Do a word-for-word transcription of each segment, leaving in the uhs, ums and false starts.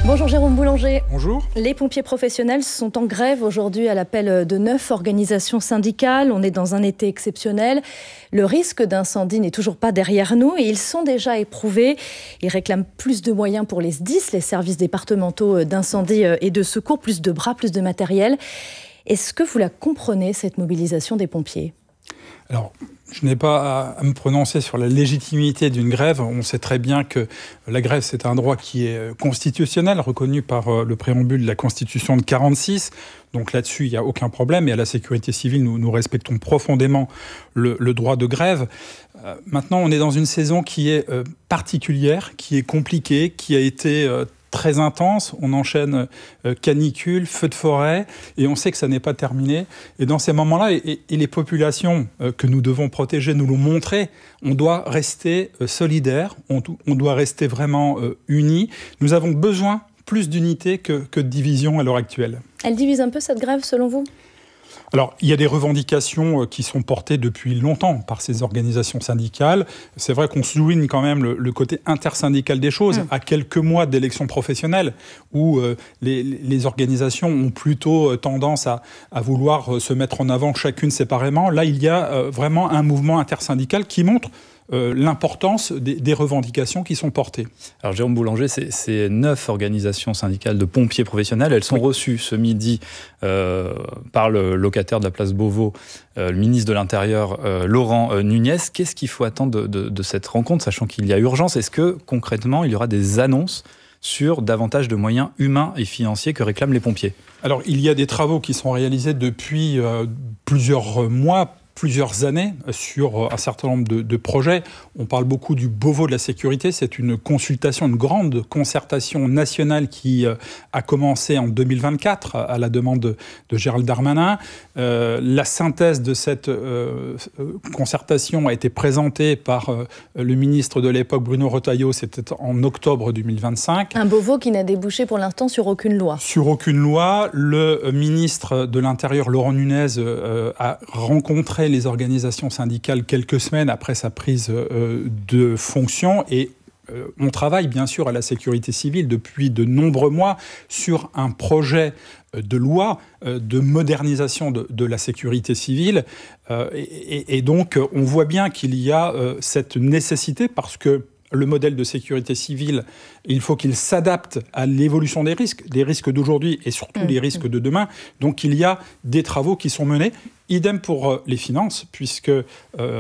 Bonjour Jérôme Boulanger. Bonjour. Les pompiers professionnels sont en grève aujourd'hui à l'appel de neuf organisations syndicales. On est dans un été exceptionnel. Le risque d'incendie n'est toujours pas derrière nous et ils sont déjà éprouvés. Ils réclament plus de moyens pour les S D I S, les services départementaux d'incendie et de secours, plus de bras, plus de matériel. Est-ce que vous la comprenez, cette mobilisation des pompiers ? Alors, je n'ai pas à me prononcer sur la légitimité d'une grève. On sait très bien que la grève, c'est un droit qui est constitutionnel, reconnu par le préambule de la Constitution de quarante-six. Donc là-dessus, il n'y a aucun problème. Et à la sécurité civile, nous, nous respectons profondément le, le droit de grève. Euh, maintenant, on est dans une saison qui est euh, particulière, qui est compliquée, qui a été euh, très intense. On enchaîne euh, canicule, feux de forêt, et on sait que ça n'est pas terminé. Et dans ces moments-là, et, et les populations euh, que nous devons protéger nous l'ont montré, on doit rester euh, solidaires, on, on doit rester vraiment euh, unis. Nous avons besoin plus d'unité que, que de division à l'heure actuelle. Elle divise un peu cette grève, selon vous ? Alors, il y a des revendications qui sont portées depuis longtemps par ces organisations syndicales. C'est vrai qu'on souligne quand même le, le côté intersyndical des choses, mmh. à quelques mois d'élections professionnelles, où euh, les, les organisations ont plutôt tendance à, à vouloir se mettre en avant chacune séparément. Là, il y a euh, vraiment un mouvement intersyndical qui montre Euh, l'importance des, des revendications qui sont portées. Alors Jérôme Boulanger, c'est, c'est neuf organisations syndicales de pompiers professionnels. Elles sont oui. reçues ce midi euh, par le locataire de la place Beauvau, euh, le ministre de l'Intérieur, euh, Laurent euh, Nunez. Qu'est-ce qu'il faut attendre de, de, de cette rencontre, sachant qu'il y a urgence ? Est-ce que concrètement, il y aura des annonces sur davantage de moyens humains et financiers que réclament les pompiers ? Alors, il y a des travaux qui sont réalisés depuis euh, plusieurs mois, plusieurs années sur un certain nombre de, de projets. On parle beaucoup du Beauvau de la sécurité. C'est une consultation, une grande concertation nationale qui euh, a commencé en deux mille vingt-quatre à la demande de, de Gérald Darmanin. Euh, la synthèse de cette euh, concertation a été présentée par euh, le ministre de l'époque, Bruno Retailleau. C'était en octobre deux mille vingt-cinq. Un Beauvau qui n'a débouché pour l'instant sur aucune loi. Sur aucune loi. Le ministre de l'Intérieur, Laurent Nunez, euh, a rencontré les organisations syndicales quelques semaines après sa prise euh, de fonction et euh, on travaille bien sûr à la sécurité civile depuis de nombreux mois sur un projet de loi euh, de modernisation de, de la sécurité civile euh, et, et donc on voit bien qu'il y a euh, cette nécessité parce que le modèle de sécurité civile, il faut qu'il s'adapte à l'évolution des risques, des risques d'aujourd'hui et surtout mmh. les risques de demain. Donc il y a des travaux qui sont menés. Idem pour les finances, puisque euh,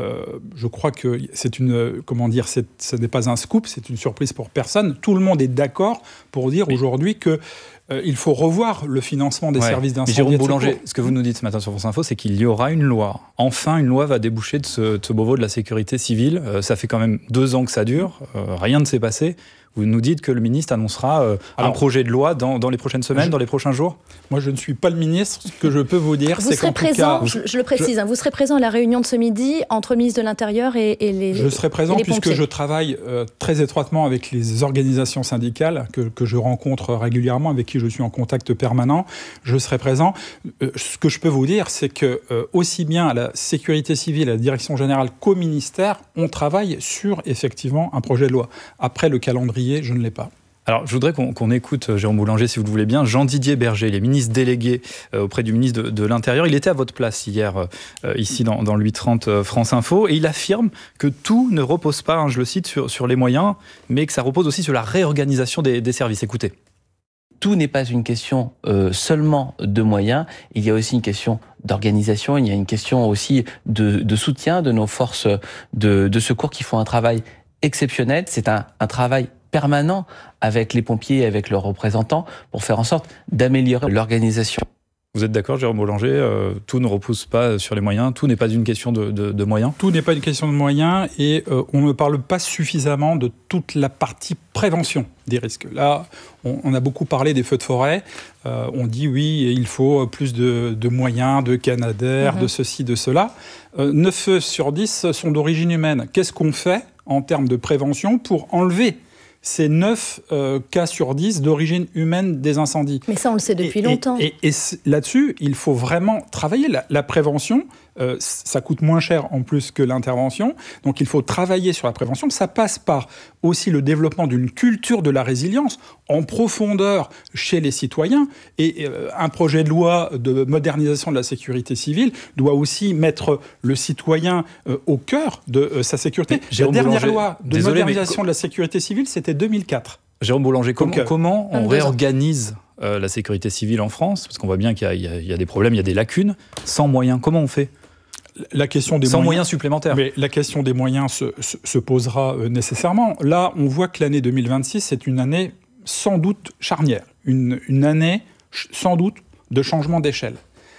je crois que c'est une, comment dire, c'est, ce n'est pas un scoop, c'est une surprise pour personne. Tout le monde est d'accord pour dire aujourd'hui que euh, il faut revoir le financement des ouais. services d'incendie. Jérôme Boulanger, ce que vous nous dites ce matin sur France Info, c'est qu'il y aura une loi. Enfin, une loi va déboucher de ce, de ce Beauvau de la sécurité civile. Euh, ça fait quand même deux ans que ça dure. Euh, rien ne s'est passé. Vous nous dites que le ministre annoncera euh, Alors, un projet de loi dans, dans les prochaines semaines, je, dans les prochains jours ? Moi, je ne suis pas le ministre. Ce que je peux vous dire, vous c'est serez qu'en présent, tout cas... Je, je le précise, je, hein, vous serez présent à la réunion de ce midi entre le ministre de l'Intérieur et, et les Je serai présent les puisque pompiers. je travaille euh, très étroitement avec les organisations syndicales que, que je rencontre régulièrement, avec qui je suis en contact permanent. Je serai présent. Euh, ce que je peux vous dire, c'est que euh, aussi bien à la sécurité civile, à la direction générale qu'au ministère, on travaille sur effectivement un projet de loi. Après, le calendrier, je ne l'ai pas. Alors, je voudrais qu'on, qu'on écoute, Jérôme Boulanger, si vous le voulez bien, Jean-Didier Berger, il est ministre délégué euh, auprès du ministre de, de l'Intérieur. Il était à votre place hier, euh, ici dans, dans le huit trente euh, France Info, et il affirme que tout ne repose pas, hein, je le cite, sur, sur les moyens, mais que ça repose aussi sur la réorganisation des, des services. Écoutez. Tout n'est pas une question euh, seulement de moyens, il y a aussi une question d'organisation, il y a une question aussi de, de soutien de nos forces de, de secours qui font un travail exceptionnel. C'est un, un travail permanent avec les pompiers et avec leurs représentants pour faire en sorte d'améliorer l'organisation. Vous êtes d'accord, Jérôme Boulanger, euh, tout ne repose pas sur les moyens, tout n'est pas une question de, de, de moyens ? Tout n'est pas une question de moyens et euh, on ne parle pas suffisamment de toute la partie prévention des risques. Là, on, on a beaucoup parlé des feux de forêt. Euh, on dit oui, il faut plus de, de moyens, de canadaires, mmh. de ceci, de cela. Euh, neuf feux sur dix sont d'origine humaine. Qu'est-ce qu'on fait en termes de prévention pour enlever c'est neuf euh, cas sur dix d'origine humaine des incendies. Mais ça, on le sait depuis et, longtemps. Et, et, et là-dessus, il faut vraiment travailler. La, la prévention, euh, ça coûte moins cher en plus que l'intervention. Donc il faut travailler sur la prévention. Ça passe par aussi le développement d'une culture de la résilience en profondeur chez les citoyens. Et euh, un projet de loi de modernisation de la sécurité civile doit aussi mettre le citoyen euh, au cœur de euh, sa sécurité. Mais, la dernière Boulanger, loi de désolé, modernisation mais... de la sécurité civile, c'était deux mille quatre. Jérôme Boulanger, comment, Donc, comment on vingt-deux ans. réorganise euh, la sécurité civile en France? Parce qu'on voit bien qu'il y a, il y a, il y a des problèmes, il y a des lacunes, sans moyens. Comment on fait? La question des sans moyens, moyens supplémentaires. Mais la question des moyens se, se, se posera euh, nécessairement. Là, on voit que l'année deux mille vingt-six, c'est une année sans doute charnière. Une, une année, sans doute, de changement d'échelle.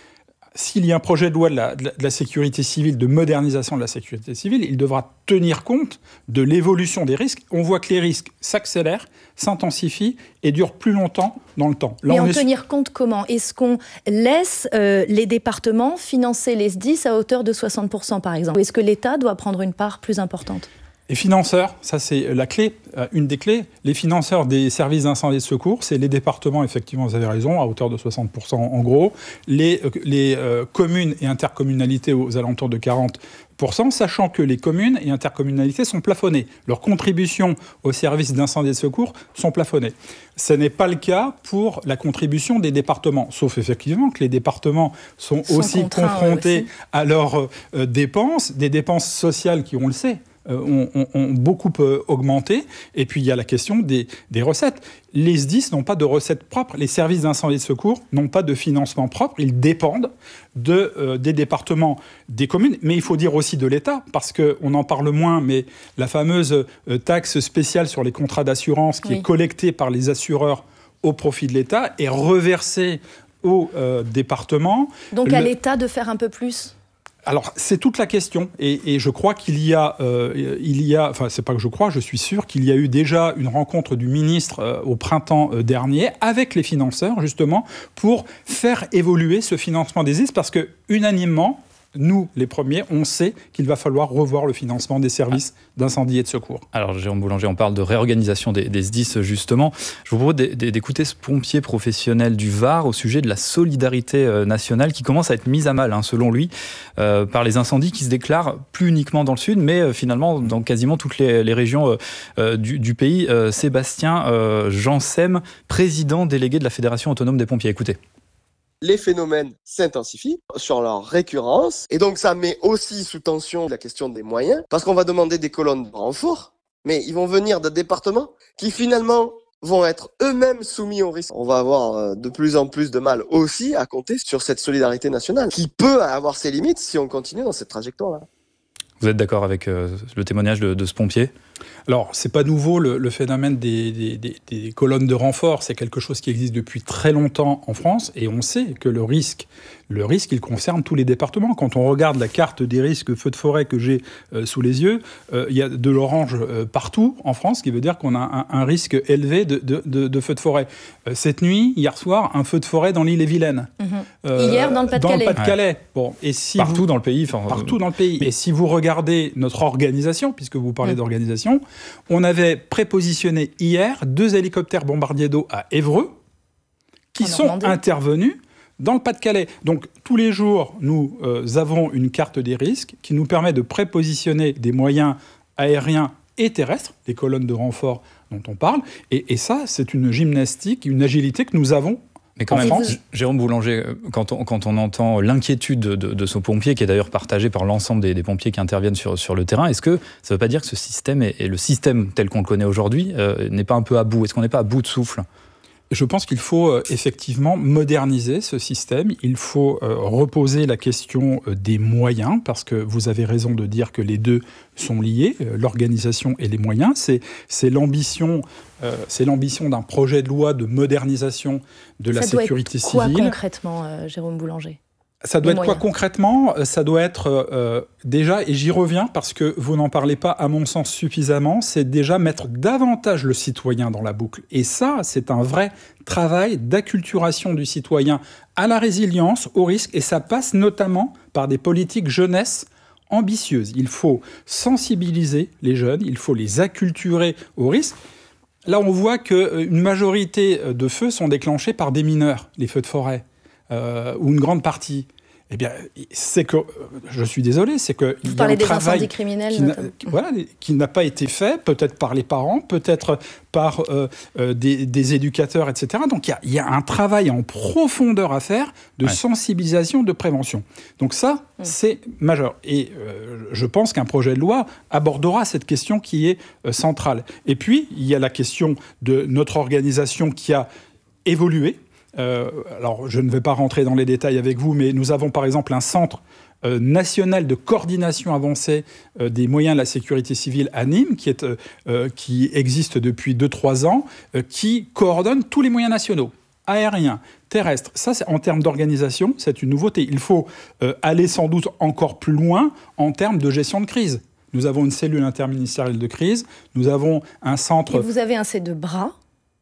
S'il y a un projet de loi de la, de la sécurité civile, de modernisation de la sécurité civile, il devra tenir compte de l'évolution des risques. On voit que les risques s'accélèrent, s'intensifient et durent plus longtemps dans le temps. Là, Mais en est... tenir compte comment? Est-ce qu'on laisse euh, les départements financer les S D I S à hauteur de soixante pour cent par exemple? Ou est-ce que l'État doit prendre une part plus importante? Les financeurs, ça c'est la clé, une des clés. Les financeurs des services d'incendie et de secours, c'est les départements, effectivement, vous avez raison, à hauteur de soixante pour cent en gros, les, les euh, communes et intercommunalités aux alentours de quarante pour cent, sachant que les communes et intercommunalités sont plafonnées. Leurs contributions aux services d'incendie et de secours sont plafonnées. Ce n'est pas le cas pour la contribution des départements, sauf effectivement que les départements sont, sont aussi confrontés aussi. à leurs euh, dépenses, des dépenses sociales qui, on le sait, Euh, ont, ont, ont beaucoup euh, augmenté. Et puis, il y a la question des, des recettes. Les S D I S n'ont pas de recettes propres. Les services d'incendie et de secours n'ont pas de financement propre. Ils dépendent de, euh, des départements, des communes. Mais il faut dire aussi de l'État, parce qu'on en parle moins, mais la fameuse euh, taxe spéciale sur les contrats d'assurance qui oui. est collectée par les assureurs au profit de l'État est reversée aux euh, départements. Donc Le... à l'État de faire un peu plus ? Alors, c'est toute la question. Et, et je crois qu'il y a, euh, il y a, enfin, c'est pas que je crois, je suis sûr qu'il y a eu déjà une rencontre du ministre euh, au printemps euh, dernier avec les financeurs, justement, pour faire évoluer ce financement des S D I S, parce que, unanimement, nous, les premiers, on sait qu'il va falloir revoir le financement des services d'incendie et de secours. Alors, Jérôme Boulanger, on parle de réorganisation des, des S D I S, justement. Je vous propose d'écouter ce pompier professionnel du Var au sujet de la solidarité nationale qui commence à être mise à mal, hein, selon lui, euh, par les incendies qui se déclarent plus uniquement dans le sud, mais euh, finalement dans quasiment toutes les, les régions euh, du, du pays. Euh, Sébastien euh, Jansem, président délégué de la Fédération autonome des pompiers. Écoutez. Les phénomènes s'intensifient sur leur récurrence. Et donc, ça met aussi sous tension la question des moyens, parce qu'on va demander des colonnes de renfort, mais ils vont venir d'un département qui, finalement, vont être eux-mêmes soumis au risque. On va avoir de plus en plus de mal aussi à compter sur cette solidarité nationale, qui peut avoir ses limites si on continue dans cette trajectoire-là. Vous êtes d'accord avec euh, le témoignage de, de ce pompier ? Alors, c'est pas nouveau le, le phénomène des, des, des, des colonnes de renfort. C'est quelque chose qui existe depuis très longtemps en France, et on sait que le risque, le risque, il concerne tous les départements. Quand on regarde la carte des risques feux de forêt que j'ai euh, sous les yeux, euh, il y a de l'orange euh, partout en France, ce qui veut dire qu'on a un, un risque élevé de, de, de, de feux de forêt. Euh, cette nuit, hier soir, un feu de forêt dans l'île-et-Vilaine. Mmh. Euh, Hier, dans le Pas-de-Calais. Dans le Pas-de-Calais. Ouais. Bon, et si partout vous, dans le pays. Partout dans le pays. Mais... Et si vous regardez notre organisation, puisque vous parlez mmh. d'organisation, on avait prépositionné hier deux hélicoptères bombardiers d'eau à Évreux qui sont intervenus dans le Pas-de-Calais. Donc, tous les jours, nous euh, avons une carte des risques qui nous permet de prépositionner des moyens aériens et terrestres, les colonnes de renfort dont on parle. Et, et ça, c'est une gymnastique, une agilité que nous avons. Mais quand même, Jérôme Boulanger, quand on, quand on entend l'inquiétude de, de, de ce pompier, qui est d'ailleurs partagée par l'ensemble des, des pompiers qui interviennent sur, sur le terrain, est-ce que ça ne veut pas dire que ce système, et le système tel qu'on le connaît aujourd'hui, euh, n'est pas un peu à bout ? Est-ce qu'on n'est pas à bout de souffle ? Je pense qu'il faut euh, effectivement moderniser ce système. Il faut euh, reposer la question euh, des moyens, parce que vous avez raison de dire que les deux sont liés, euh, l'organisation et les moyens. C'est, c'est l'ambition, euh, c'est l'ambition d'un projet de loi de modernisation de la sécurité civile. Ça doit être quoi concrètement, euh, Jérôme Boulanger ? Ça doit être quoi concrètement ? Ça doit être euh, déjà, et j'y reviens parce que vous n'en parlez pas à mon sens suffisamment, c'est déjà mettre davantage le citoyen dans la boucle. Et ça, c'est un vrai travail d'acculturation du citoyen à la résilience, au risque, et ça passe notamment par des politiques jeunesse ambitieuses. Il faut sensibiliser les jeunes, il faut les acculturer au risque. Là, on voit qu'une majorité de feux sont déclenchés par des mineurs, les feux de forêt. Euh, ou une grande partie. Eh bien, c'est que, je suis désolé, c'est que Vous il parlez y a un des travail incendies criminels, qui n'a, notamment. voilà, qui n'a pas été fait, peut-être par les parents, peut-être par euh, euh, des, des éducateurs, et cetera. Donc, il y a, il y a un travail en profondeur à faire de ouais. sensibilisation, de prévention. Donc ça, mmh. c'est majeur. Et euh, je pense qu'un projet de loi abordera cette question qui est euh, centrale. Et puis, il y a la question de notre organisation qui a évolué. Euh, alors, je ne vais pas rentrer dans les détails avec vous, mais nous avons par exemple un centre euh, national de coordination avancée euh, des moyens de la sécurité civile à Nîmes, qui, est, euh, qui existe depuis deux trois ans, euh, qui coordonne tous les moyens nationaux, aériens, terrestres. Ça, c'est, en termes d'organisation, c'est une nouveauté. Il faut euh, aller sans doute encore plus loin en termes de gestion de crise. Nous avons une cellule interministérielle de crise, nous avons un centre... Et vous avez un C de bras ?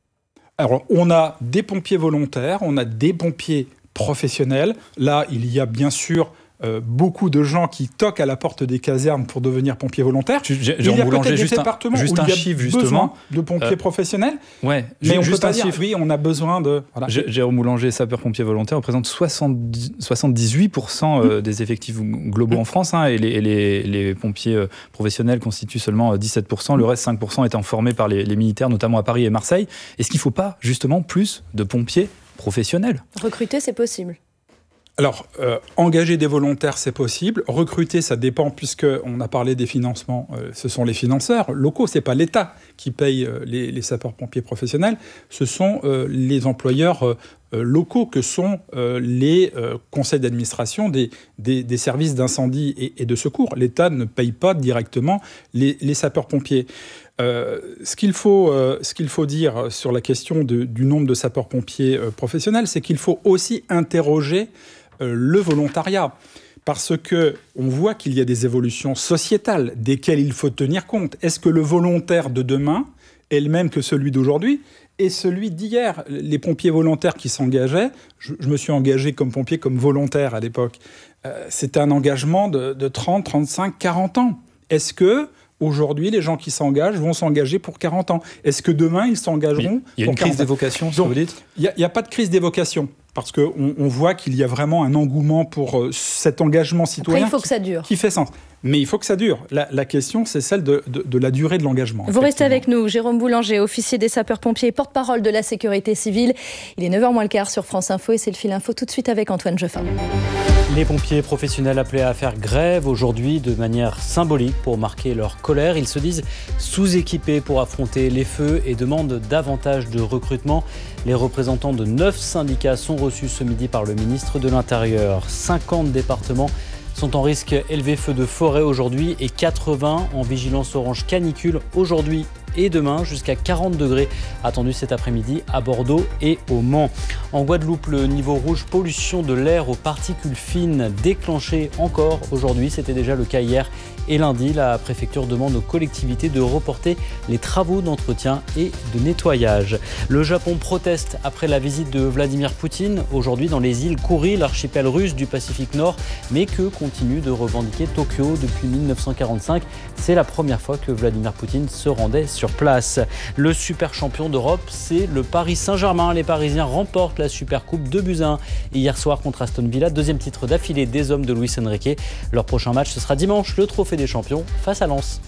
Alors, on a des pompiers volontaires, on a des pompiers professionnels. Là, il y a bien sûr euh, beaucoup de gens qui toquent à la porte des casernes pour devenir pompiers volontaires. J'ai, j'ai il y a peut-être des départements un, juste où un il y a chiffre, besoin justement. de pompiers euh, professionnels. Ouais, mais on juste peut pas un dire, chiffre. oui, on a besoin de... Voilà. Jérôme Boulanger, sapeur-pompier volontaire, représente soixante-dix, soixante-dix-huit pour cent euh, mmh. des effectifs globaux mmh. en France, hein, et, les, et les, les pompiers euh, professionnels constituent seulement euh, dix-sept pour cent, le reste cinq pour cent étant formés par les, les militaires, notamment à Paris et Marseille. Est-ce qu'il ne faut pas, justement, plus de pompiers professionnels ? Recruter, c'est possible. Alors, euh, engager des volontaires, c'est possible. Recruter, ça dépend, puisqu'on a parlé des financements. Euh, ce sont les financeurs locaux, ce n'est pas l'État qui paye euh, les, les sapeurs-pompiers professionnels. Ce sont euh, les employeurs euh, locaux que sont euh, les euh, conseils d'administration des, des, des services d'incendie et, et de secours. L'État ne paye pas directement les, les sapeurs-pompiers. Euh, ce, qu'il faut, euh, ce qu'il faut dire sur la question de, du nombre de sapeurs-pompiers euh, professionnels, c'est qu'il faut aussi interroger le volontariat, parce que on voit qu'il y a des évolutions sociétales desquelles il faut tenir compte. Est-ce que le volontaire de demain est le même que celui d'aujourd'hui et celui d'hier ? Les pompiers volontaires qui s'engageaient, je, je me suis engagé comme pompier, comme volontaire à l'époque, euh, c'était un engagement de, de trente, trente-cinq, quarante ans. Est-ce que aujourd'hui, les gens qui s'engagent vont s'engager pour quarante ans ? Est-ce que demain, ils s'engageront ? Il y a une crise des vocations, ce que vous dites ? Il n'y a, a pas de crise des vocations. Parce qu'on on voit qu'il y a vraiment un engouement pour euh, cet engagement citoyen. Après, il faut que ça dure. Qui, qui fait sens. Mais il faut que ça dure. La, la question, c'est celle de, de, de la durée de l'engagement. Vous restez avec nous, Jérôme Boulanger, officier des sapeurs-pompiers, porte-parole de la sécurité civile. Il est neuf heures moins le quart sur France Info et c'est le fil info tout de suite avec Antoine Jeffin. Les pompiers professionnels appelés à faire grève aujourd'hui de manière symbolique pour marquer leur colère. Ils se disent sous-équipés pour affronter les feux et demandent davantage de recrutement. Les représentants de neuf syndicats sont reçus ce midi par le ministre de l'Intérieur. cinquante départements sont en risque élevé feu de forêt aujourd'hui et quatre-vingts en vigilance orange canicule aujourd'hui et demain, jusqu'à quarante degrés attendus cet après-midi à Bordeaux et au Mans. En Guadeloupe, le niveau rouge pollution de l'air aux particules fines déclenché encore aujourd'hui. C'était déjà le cas hier et lundi. La préfecture demande aux collectivités de reporter les travaux d'entretien et de nettoyage. Le Japon proteste après la visite de Vladimir Poutine aujourd'hui dans les îles Kouri, l'archipel russe du Pacifique Nord, mais que continue de revendiquer Tokyo depuis mille neuf cent quarante-cinq. C'est la première fois que Vladimir Poutine se rendait sur place. Le super champion d'Europe, c'est le Paris Saint-Germain. Les Parisiens remportent la Supercoupe deux buts à un hier soir contre Aston Villa. Deuxième titre d'affilée des hommes de Luis Enrique. Leur prochain match, ce sera dimanche, le Trophée des Champions face à Lens.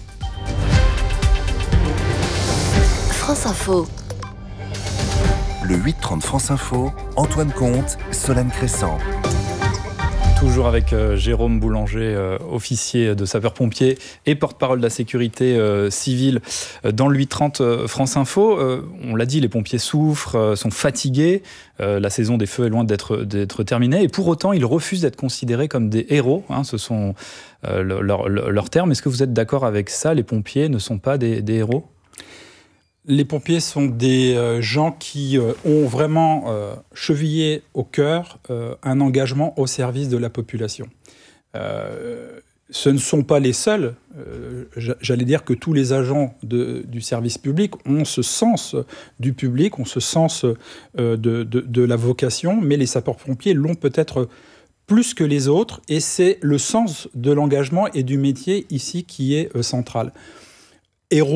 France Info. Le huit trente France Info, Antoine Comte, Solène Crescent. Toujours avec euh, Jérôme Boulanger, euh, officier de sapeurs-pompiers et porte-parole de la sécurité euh, civile euh, dans le huit trente euh, France Info. Euh, on l'a dit, les pompiers souffrent, euh, sont fatigués. Euh, la saison des feux est loin d'être, d'être terminée. Et pour autant, ils refusent d'être considérés comme des héros. Hein, ce sont euh, leurs leur, leur termes. Est-ce que vous êtes d'accord avec ça ? Les pompiers ne sont pas des, des héros ? Les pompiers sont des euh, gens qui euh, ont vraiment euh, chevillé au cœur euh, un engagement au service de la population. Euh, ce ne sont pas les seuls. Euh, j'allais dire que tous les agents de, du service public ont ce sens du public, ont ce sens euh, de, de, de la vocation, mais les sapeurs-pompiers l'ont peut-être plus que les autres, et c'est le sens de l'engagement et du métier ici qui est euh, central. Héros,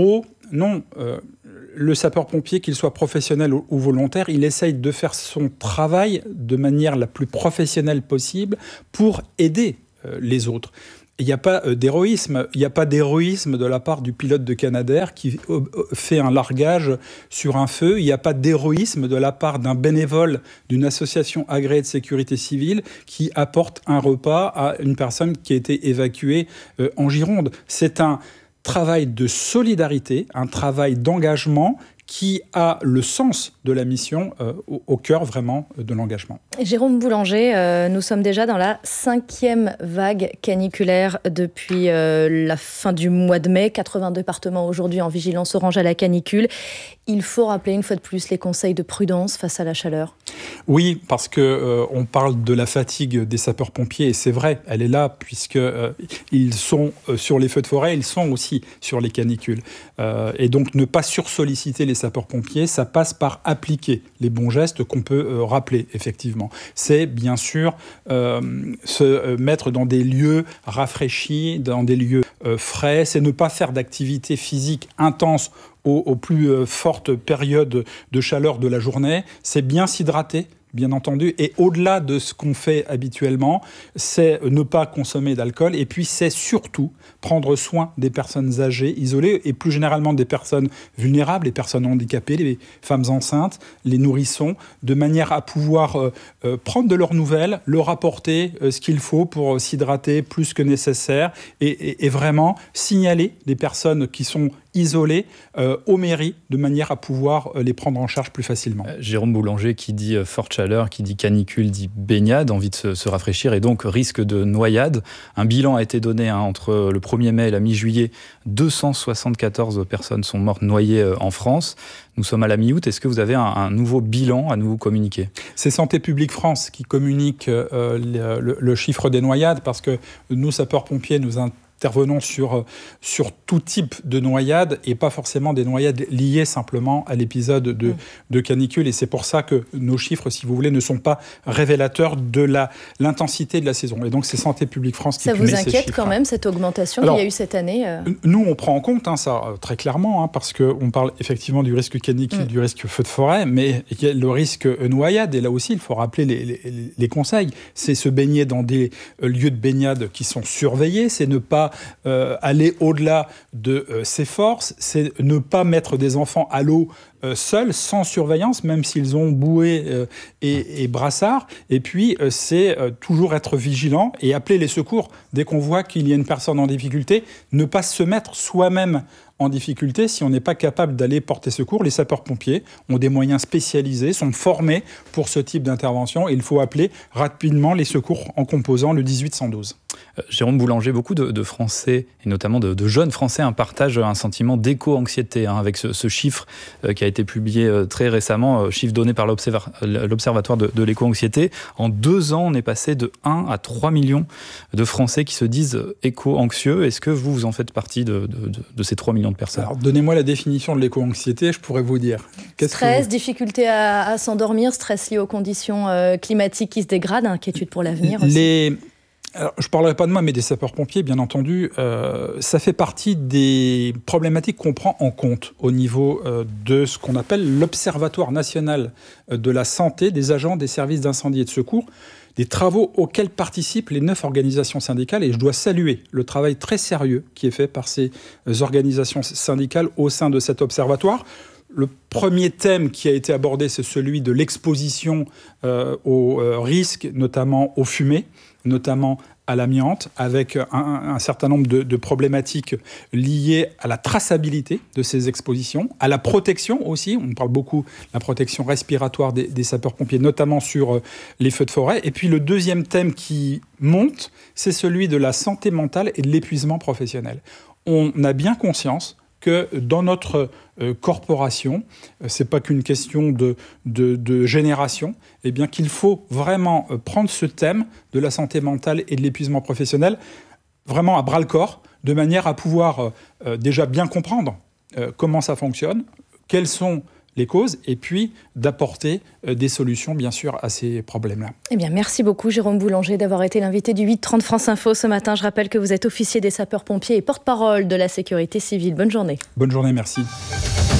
non, euh, le sapeur-pompier, qu'il soit professionnel ou, ou volontaire, il essaye de faire son travail de manière la plus professionnelle possible pour aider euh, les autres. Il n'y a pas euh, d'héroïsme. Il n'y a pas d'héroïsme de la part du pilote de Canadair qui euh, fait un largage sur un feu. Il n'y a pas d'héroïsme de la part d'un bénévole d'une association agréée de sécurité civile qui apporte un repas à une personne qui a été évacuée euh, en Gironde. C'est un travail de solidarité, un travail d'engagement qui a le sens de la mission euh, au, au cœur vraiment de l'engagement. Jérôme Boulanger, euh, nous sommes déjà dans la cinquième vague caniculaire depuis euh, la fin du mois de mai. quatre-vingts départements aujourd'hui en vigilance orange à la canicule. Il faut rappeler une fois de plus les conseils de prudence face à la chaleur. Oui, parce que euh, on parle de la fatigue des sapeurs-pompiers et c'est vrai, elle est là puisque euh, ils sont euh, sur les feux de forêt, ils sont aussi sur les canicules. Euh, et donc ne pas sursolliciter les sapeurs-pompiers, ça passe par appliquer les bons gestes qu'on peut euh, rappeler effectivement. C'est bien sûr euh, se euh, mettre dans des lieux rafraîchis, dans des lieux euh, frais, c'est ne pas faire d'activité physique intense aux, aux plus euh, fortes périodes de chaleur de la journée, c'est bien s'hydrater, bien entendu, et au-delà de ce qu'on fait habituellement, c'est ne pas consommer d'alcool, et puis c'est surtout prendre soin des personnes âgées, isolées, et plus généralement des personnes vulnérables, les personnes handicapées, les femmes enceintes, les nourrissons, de manière à pouvoir euh, euh, prendre de leurs nouvelles, leur apporter euh, ce qu'il faut pour s'hydrater plus que nécessaire, et, et, et vraiment signaler les personnes qui sont isolés euh, aux mairies de manière à pouvoir euh, les prendre en charge plus facilement. Euh, Jérôme Boulanger qui dit euh, forte chaleur, qui dit canicule, dit baignade, envie de se, se rafraîchir et donc risque de noyade. Un bilan a été donné hein, entre le premier mai et la mi-juillet. deux cent soixante-quatorze personnes sont mortes noyées euh, en France. Nous sommes à la mi-août. Est-ce que vous avez un, un nouveau bilan à nous communiquer ? C'est Santé publique France qui communique euh, le, le, le chiffre des noyades parce que nous, sapeurs-pompiers, nous intervenons sur, sur tout type de noyades et pas forcément des noyades liées simplement à l'épisode de, mmh. de canicule. Et c'est pour ça que nos chiffres, si vous voulez, ne sont pas révélateurs de la, l'intensité de la saison. Et donc, c'est Santé publique France qui ça publie ces chiffres. Ça vous inquiète quand même, cette augmentation Alors, qu'il y a eu cette année euh... Nous, on prend en compte hein, ça très clairement, hein, parce qu'on parle effectivement du risque canicule, mmh. du risque feu de forêt, mais il y a le risque noyade. Et là aussi, il faut rappeler les, les, les conseils. C'est se baigner dans des lieux de baignade qui sont surveillés, c'est ne pas Euh, aller au-delà de euh, ses forces, c'est ne pas mettre des enfants à l'eau euh, seuls, sans surveillance, même s'ils ont bouée euh, et, et brassard. Et puis, euh, c'est euh, toujours être vigilant et appeler les secours dès qu'on voit qu'il y a une personne en difficulté, ne pas se mettre soi-même en difficulté si on n'est pas capable d'aller porter secours. Les sapeurs-pompiers ont des moyens spécialisés, sont formés pour ce type d'intervention et il faut appeler rapidement les secours en composant le dix-huit cent douze. Euh, Jérôme Boulanger, beaucoup de, de Français, et notamment de, de jeunes Français, hein, partagent un sentiment d'éco-anxiété hein, avec ce, ce chiffre euh, qui a été publié euh, très récemment, euh, chiffre donné par l'Observa- l'Observatoire de, de l'éco-anxiété. En deux ans, on est passé de un à trois millions de Français qui se disent éco-anxieux. Est-ce que vous, vous en faites partie de, de, de, de ces trois millions de personnes ? Alors, donnez-moi la définition de l'éco-anxiété, je pourrais vous dire. Qu'est-ce stress, vous... difficulté à, à s'endormir, stress lié aux conditions euh, climatiques qui se dégradent, inquiétude pour l'avenir aussi. Les... Alors, je ne parlerai pas de moi, mais des sapeurs-pompiers, bien entendu. Euh, ça fait partie des problématiques qu'on prend en compte au niveau euh, de ce qu'on appelle l'Observatoire national de la santé des agents des services d'incendie et de secours, des travaux auxquels participent les neuf organisations syndicales. Et je dois saluer le travail très sérieux qui est fait par ces organisations syndicales au sein de cet observatoire. Le premier thème qui a été abordé, c'est celui de l'exposition euh, aux euh, risques, notamment aux fumées, notamment à l'amiante, avec un, un certain nombre de, de problématiques liées à la traçabilité de ces expositions, à la protection aussi. On parle beaucoup de la protection respiratoire des, des sapeurs-pompiers, notamment sur les feux de forêt. Et puis le deuxième thème qui monte, c'est celui de la santé mentale et de l'épuisement professionnel. On a bien conscience que dans notre euh, corporation, euh, c'est pas qu'une question de, de, de génération, et bien qu'il faut vraiment euh, prendre ce thème de la santé mentale et de l'épuisement professionnel vraiment à bras-le-corps, de manière à pouvoir euh, déjà bien comprendre euh, comment ça fonctionne, quelles sont les causes et puis d'apporter des solutions, bien sûr, à ces problèmes-là. Eh bien, merci beaucoup, Jérôme Boulanger, d'avoir été l'invité du huit trente France Info ce matin. Je rappelle que vous êtes officier des sapeurs-pompiers et porte-parole de la sécurité civile. Bonne journée. Bonne journée, merci.